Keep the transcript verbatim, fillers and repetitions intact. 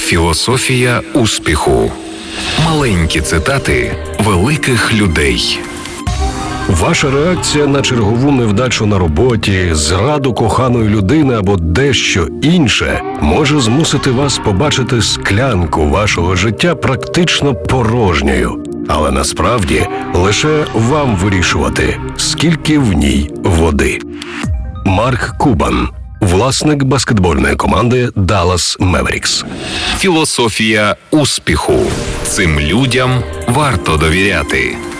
Філософія успіху. Маленькі цитати великих людей. Ваша реакція на чергову невдачу на роботі, зраду коханої людини або дещо інше може змусити вас побачити склянку вашого життя практично порожньою. Але насправді лише вам вирішувати, скільки в ній води. Марк Кубан, власник баскетбольної команди Dallas Mavericks. Філософія успіху. Цим людям варто довіряти.